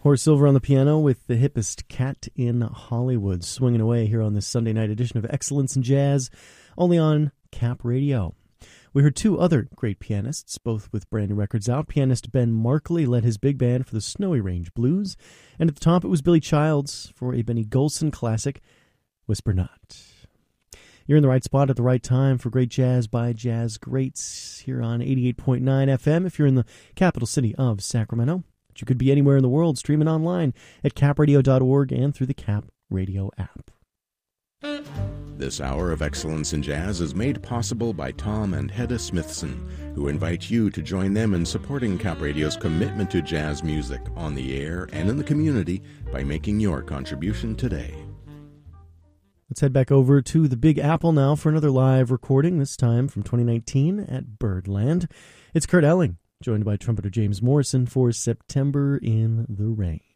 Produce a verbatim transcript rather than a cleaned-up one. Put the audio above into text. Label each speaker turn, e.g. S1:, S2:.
S1: Horace Silver on the piano with the hippest cat in Hollywood, swinging away here on this Sunday night edition of Excellence in Jazz, only on Cap Radio. We heard two other great pianists, both with brand new records out. Pianist Ben Markley led his big band for the Snowy Range Blues, and at the top it was Billy Childs for a Benny Golson classic, Whisper Not. You're in the right spot at the right time for great jazz by jazz greats here on eighty-eight point nine F M if you're in the capital city of Sacramento. You could be anywhere in the world streaming online at cap radio dot org and through the Cap Radio app.
S2: This hour of Excellence in Jazz is made possible by Tom and Hedda Smithson, who invite you to join them in supporting Cap Radio's commitment to jazz music on the air and in the community by making your contribution today.
S1: Let's head back over to the Big Apple now for another live recording, this time from twenty nineteen at Birdland. It's Kurt Elling, joined by trumpeter James Morrison for September in the Rain.